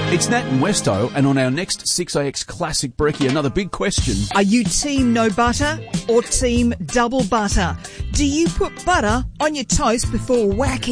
It's Nat and Westo, and on our next 6AX Classic Brekkie, another big question. Are you team no butter or team double butter? Do you put butter on your toast before whacking